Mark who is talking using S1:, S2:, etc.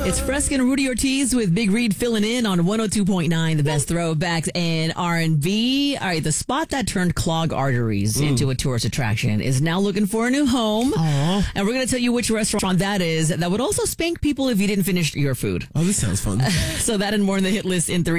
S1: It's Fresca and Rudy Ortiz with Big Reed filling in on 102.9, the best throwbacks and R&B. All right, the spot that turned clogged arteries into a tourist attraction is now looking for a new home.
S2: Aww.
S1: And we're going to tell you which restaurant that is that would also spank people if you didn't finish your food.
S2: Oh, this sounds fun.
S1: So that and more in the hit list in 3.